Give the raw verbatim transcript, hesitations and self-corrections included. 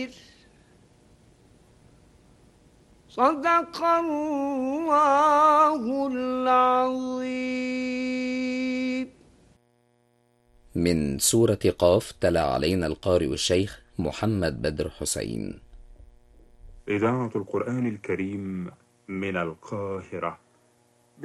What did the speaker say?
صدق الله العظيم. من سورة قاف تلا علينا القارئ الشيخ محمد بدر حسين. إذاعة القرآن الكريم من القاهرة.